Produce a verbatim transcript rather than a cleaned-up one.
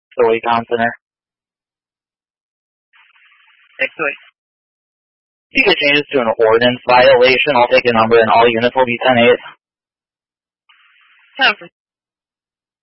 the Wacom Center. Next week. You get changes to an ordinance violation. I'll take a number and all units will be ten eight. Conference.